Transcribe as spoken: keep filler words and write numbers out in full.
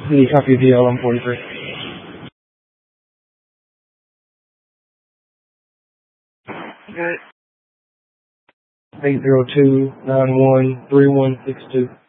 Any copy of D L M forty-three. Good. eight zero two nine one three one six two.